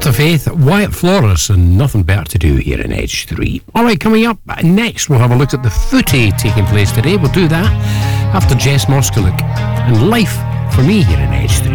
Lot of Faith, Wyatt Flores, and Nothing Better to Do here in Edge 3. Alright, coming up next, we'll have a look at the footy taking place today. We'll do that after Jess Moskalik and Life for Me here in Edge 3.